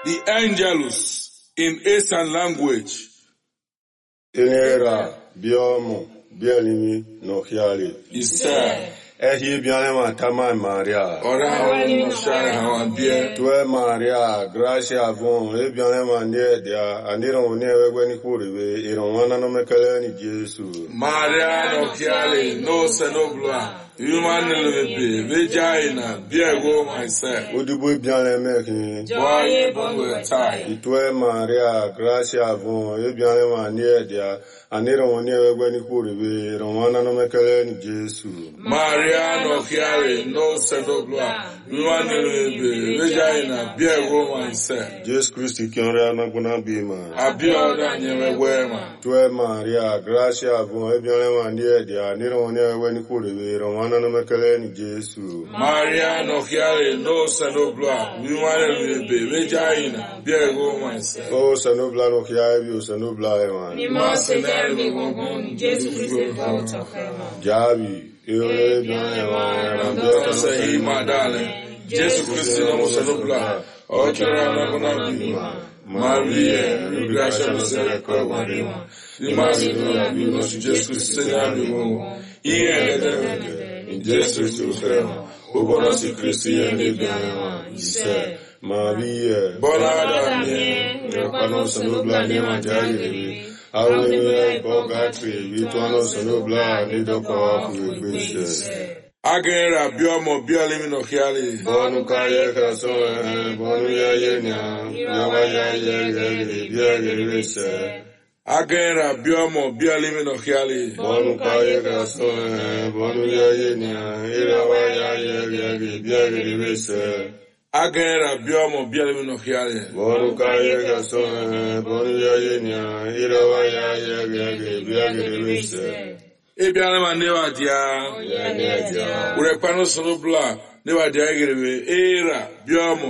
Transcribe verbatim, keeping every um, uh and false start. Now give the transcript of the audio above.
The Angelus in Eastern language. Tenera, biomo, bielimi, no hiali. Isa. Ehi bianema tama Maria. Ora wani no shara hawambie. Tue Maria, gracia von, e bianema nie dia, aniro ne wewe ni kuriwe, ironwana no mekele ni Jesu. Maria no hiali, no senobla. Human lebe, vagina, biego myself. Udubu bianema ki. Boye bongo tai. Tue Maria, gracia von, e bianema nie dia, aniro ne wewe ni kuriwe, ironwana no mekele ni Jesu. Maria no hiali, no senobla. Human lebe, vagina, biego myself. Jesus Christ kiora na kuna bima. Abioda nyewe wema. Tue Maria, gracia von, e bianema nie dia, aniro ne wewe ni kuriwe, ironwana no mekele ni Jesu. Maria no hiali, no senobla. Human lebe, vagina, biego myself. Oh, sanobla no kiabi, o sanobla eman. Ni masenere mi gongon, Jesu Christ volta fema. Jabi, ewe bian eman, rambia Say my darling, Jesus Christ no senobla. Ochera na kuna bima. Maria, gracia no sereko marima. Ni masenere mi no Jesus Christ senare mo. Iye de in Jesus Christ fema. O bona si Christi ende bian. Ise. Maria, Bona da Repano sanobla ne manjari revi. Awe bogatri, vituano sanobla ne doko kuegbese. Agera biomo bialimi no hiali. Bonu kaye kason, bonu ya yenya, yawa ya ye ye ye Agera biomo bialimi no hiali. Bonu kaye kason, bonu ya yenya, yawa ya ye ye Agera biomo bialimi no hiali. Bonu kaye kason, bonu ya yenya, yawa ya ye ye Ebianema newa dia. Urepano sonobla newa dia egerebe era biomo